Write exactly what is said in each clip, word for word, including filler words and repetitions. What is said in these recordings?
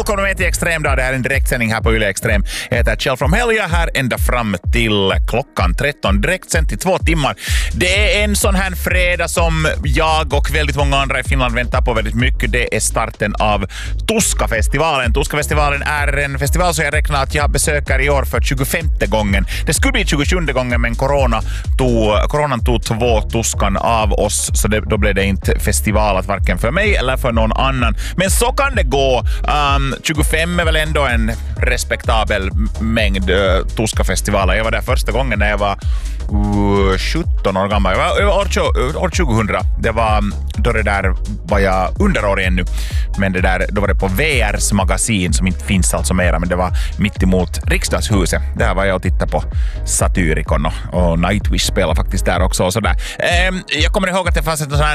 välkomna med till Extremdag. Det här är en direktsändning här på Yle Extrem. Jag heter Kjell from Helga här ända fram till klockan tretton. Direktsänd till två timmar. Det är en sån här fredag som jag och väldigt många andra i Finland väntar på väldigt mycket. Det är starten av Tuska-festivalen. Tuska-festivalen är en festival som jag räknar att jag besöker i år för tjugofemte gången. Det skulle bli tjugosjunde gången, men corona tog, coronan tog två Tuskan av oss, så det, då blev det inte festivalat varken för mig eller för någon annan. Men så kan det gå. Um, tjugofem är väl ändå en respektabel mängd uh, Tuska-festivaler. Jag var där första gången när jag var uh, sjutton år gammal. Jag var, jag var år, år tjugohundra. Det var, då det där var jag underårig ännu. Men det där, då var det på V R:s magasin som inte finns alltså mera, men det var mitt emot Riksdagshuset. Där var jag och tittade på Satyricon och, och Nightwish spelade faktiskt där också och sådär. Um, jag kommer ihåg att det fanns ett sån här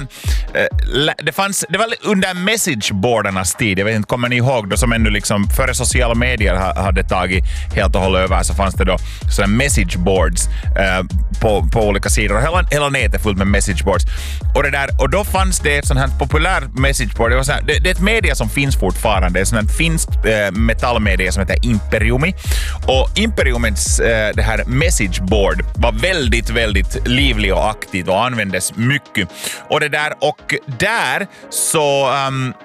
uh, det fanns, det var under messageboardarnas tid. Jag vet inte, kommer ni ihåg då som ännu liksom före sociala medier hade tagit helt och hållet över, så fanns det då sådana messageboards uh, på, på olika sidor. Hela, hela nätet fullt med messageboards. Och, det där, och då fanns det ett sånt här populär messageboard. Det, var så här, det, det är ett media som finns fortfarande. Det är ett sånt här finskt uh, metallmedia som heter Imperiumi. Och Imperiumens uh, det här messageboard var väldigt, väldigt livlig och aktiv och användes mycket. Och det där, och där så um,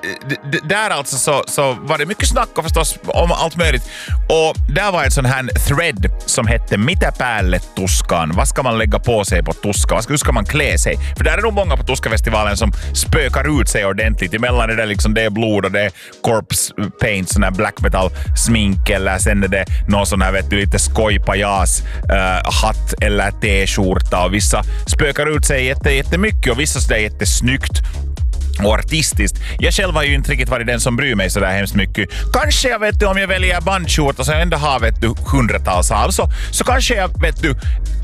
D- där alltså så, så var det mycket snack och förstås om allt möjligt. Och där var ett sån här thread som hette Mitä päälle tuskaan? Vad ska man lägga på sig på tuska? Vad ska, hur ska man klä sig? För där är nog många på Tuska-festivalen som spökar ut sig ordentligt. Emellan är det liksom, det är blod och det är corpse paint, sån här black metal smink, eller sen är det någon sån här, vet du, lite skojpajas uh, hatt eller t-skjorta, och vissa spökar ut sig jätte, jättemycket och vissa sådär jättesnyggt och artistiskt. Jag själv har ju inte riktigt varit den som bryr mig så där hemskt mycket. Kanske jag vet du, om jag väljer bandskjorta som jag ändå har, vet du, hundratals av, så, så kanske jag, vet du,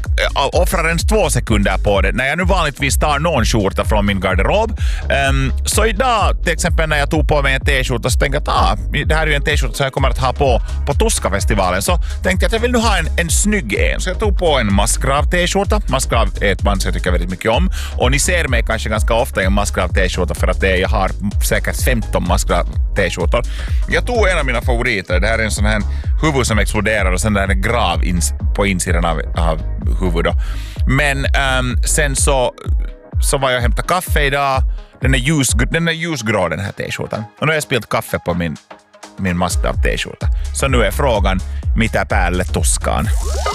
offrar ens två sekunder på det. När jag nu vanligtvis tar någon skjorta från min garderob. Um, så idag, till exempel när jag tog på mig en t-skjorta, så tänkte jag att ah, det här är ju en t-skjorta som jag kommer att ha på på Tuska-festivalen. Så tänkte jag att jag vill nu ha en, en snygg en. Så jag tog på en Maskrav t-skjorta. Maskrav är ett band som jag tycker väldigt mycket om. Och ni ser mig kanske ganska ofta i en Maskrav t-skjorta, för att det, jag har säkert femton Maskrav t-skjortor. Jag tog en av mina favoriter. Det här är en sån här huvud som exploderar och sen där är en grav ins, på insidan av, av huvudet. Men um, sen så, så var jag och hämtade kaffe idag. Den är, ljus, den är ljusgrå, den här t-skjortan. Och nu har jag spilt kaffe på min, min Maskrav t-skjorta. Så nu är frågan, mitä päälle tuskaan?